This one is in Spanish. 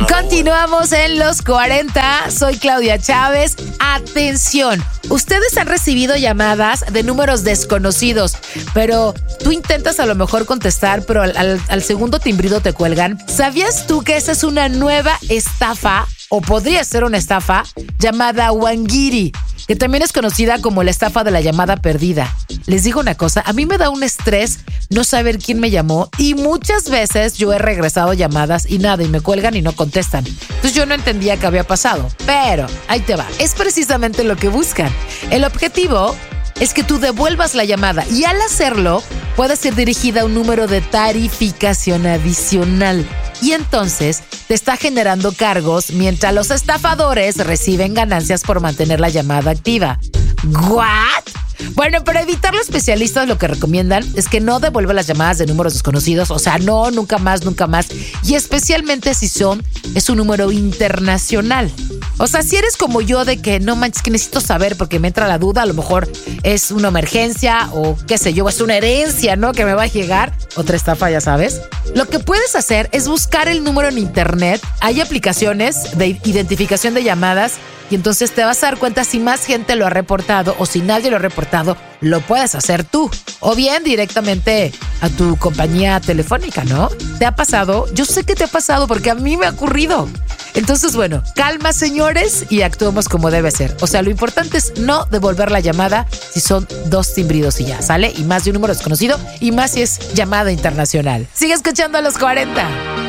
Continuamos en los 40. Soy Claudia Chávez. Atención, ustedes han recibido llamadas de números desconocidos, pero tú intentas a lo mejor contestar, pero al segundo timbrido te cuelgan. ¿Sabías tú que esa es una nueva estafa, o podría ser una estafa, llamada Wangiri, que también es conocida como la estafa de la llamada perdida? Les digo una cosa, a mí me da un estrés no saber quién me llamó, y muchas veces yo he regresado llamadas y nada, y me cuelgan y no contestan. Entonces yo no entendía qué había pasado, pero ahí te va. Es precisamente lo que buscan. El objetivo es que tú devuelvas la llamada, y al hacerlo puede ser dirigida a un número de tarificación adicional. Y entonces te está generando cargos mientras los estafadores reciben ganancias por mantener la llamada activa. ¿What? Bueno, para evitar, los especialistas lo que recomiendan es que no devuelva las llamadas de números desconocidos. O sea, no, nunca más, nunca más. Y especialmente si es un número internacional. O sea, si eres como yo, de que no manches, que necesito saber porque me entra la duda, a lo mejor es una emergencia o qué sé yo, es una herencia, ¿no? Que me va a llegar. Otra estafa, ya sabes. Lo que puedes hacer es buscar el número en internet. Hay aplicaciones de identificación de llamadas, y entonces te vas a dar cuenta si más gente lo ha reportado, o si nadie lo ha reportado, lo puedes hacer tú. O bien directamente a tu compañía telefónica, ¿no? ¿Te ha pasado? Yo sé que te ha pasado porque a mí me ha ocurrido. Entonces, bueno, calma, señores, y actuemos como debe ser. O sea, lo importante es no devolver la llamada si son 2 timbridos y ya, ¿sale? Y más de un número desconocido, y más si es llamada internacional. Sigue escuchando a los 40.